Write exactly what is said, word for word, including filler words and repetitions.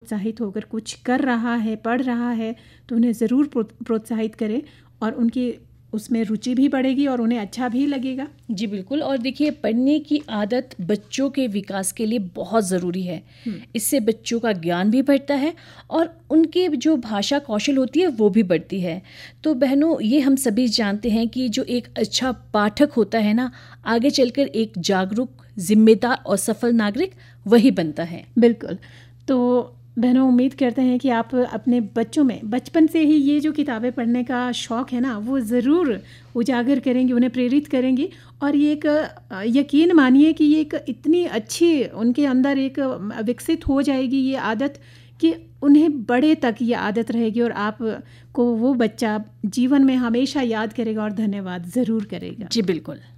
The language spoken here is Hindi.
प्रोत्साहित होकर कुछ कर रहा है, पढ़ रहा है, तो उन्हें ज़रूर प्रोत्साहित करें और उनकी उसमें रुचि भी बढ़ेगी और उन्हें अच्छा भी लगेगा। जी बिल्कुल। और देखिए, पढ़ने की आदत बच्चों के विकास के लिए बहुत ज़रूरी है। इससे बच्चों का ज्ञान भी बढ़ता है और उनके जो भाषा कौशल होती है वो भी बढ़ती है। तो बहनों, ये हम सभी जानते हैं कि जो एक अच्छा पाठक होता है ना, आगे चलकर एक जागरूक, जिम्मेदार और सफल नागरिक वही बनता है। बिल्कुल। तो बहनों, उम्मीद करते हैं कि आप अपने बच्चों में बचपन से ही ये जो किताबें पढ़ने का शौक़ है ना, वो ज़रूर उजागर करेंगी, उन्हें प्रेरित करेंगी। और ये एक यकीन मानिए कि ये एक इतनी अच्छी उनके अंदर एक विकसित हो जाएगी ये आदत कि उन्हें बड़े तक ये आदत रहेगी और आप को वो बच्चा जीवन में हमेशा याद करेगा और धन्यवाद ज़रूर करेगा। जी बिल्कुल।